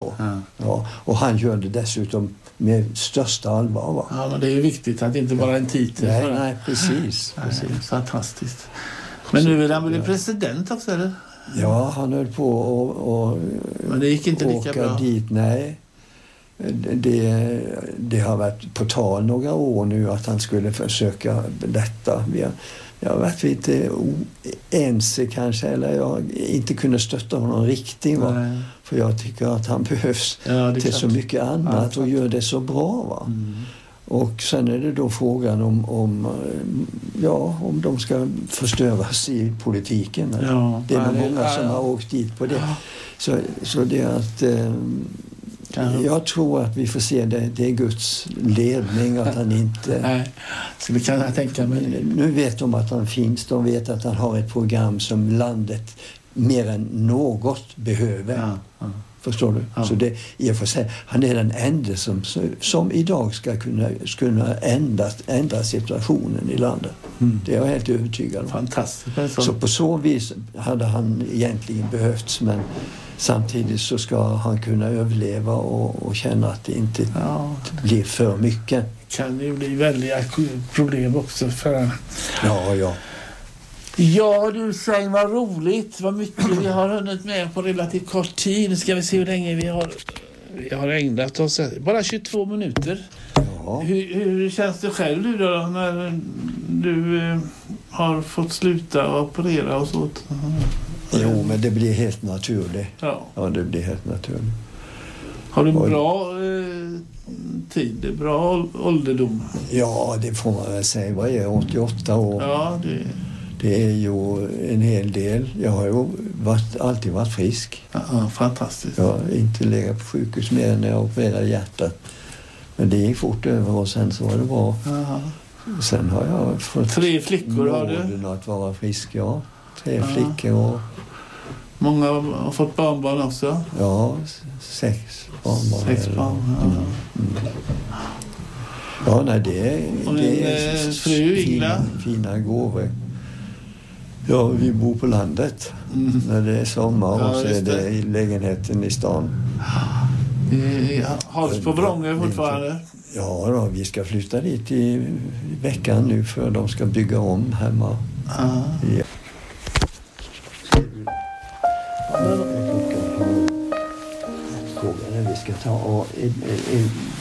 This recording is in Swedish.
på. Ja, och han gör det dessutom med största allvar. Va? Ja, men det är ju viktigt att det inte bara är en titel. Nej, precis. Fantastiskt. Men nu vill han bli president också, eller? Ja, han höll på och men det gick inte lika åka bra. dit. Nej, det har varit på tal några år nu att han skulle försöka detta. Jag har varit lite oense kanske, eller jag inte kunde stötta honom riktigt. Va? För jag tycker att han behövs till så mycket annat och gör det så bra. Va? Mm. Och sen är det då frågan om de ska förstöras i politiken. Ja, det är nog många som har åkt dit på det. Ja. Så det är att... jag tror att vi får se det är Guds ledning att han inte... Nej, så det kan jag tänka mig. Nu vet de att han finns. De vet att han har ett program som landet mer än något behöver. Ja. Förstår du? Ja. Så det, i och för sig, han är den enda som idag ska kunna ändra situationen i landet. Mm. Det är jag helt övertygad om. Fantastiskt. Så på så vis hade han egentligen behövts, men samtidigt så ska han kunna överleva och känna att det inte blir för mycket. Det kan ju bli väldiga problem också för... Ja. Ja, du Sven, vad roligt. Vad mycket vi har hunnit med på relativt kort tid. Nu ska vi se hur länge vi har ägnat oss. Bara 22 minuter. Ja. Hur känns det själv nu då när du har fått sluta operera och så? Jo, men det blir helt naturligt. Ja, det blir helt naturligt. Har du en bra tid? Bra ålderdom? Ja, det får man väl säga. Vad är 88 år? Ja, det är ju en hel del. Jag har ju alltid varit frisk. Ja, fantastiskt. Jag har inte legat på sjukhus mer när jag opererade hjärtat. Men det gick fort över och sen så var det bra. Aha. Sen har jag fått 3 flickor har du? Att vara frisk, 3 flickor och... Många har fått barnbarn också? Ja, 6 barnbarn. 6 barn, Ja, nej, det är fru Ingla. Fina gåvor. Ja, vi bor på landet när det är sommar och så är det i lägenheten i stan. Hålls på Vrångö fortfarande? Ja då, vi ska flytta dit i veckan nu för de ska bygga om hemma. Ja. Frågan är vi ska ta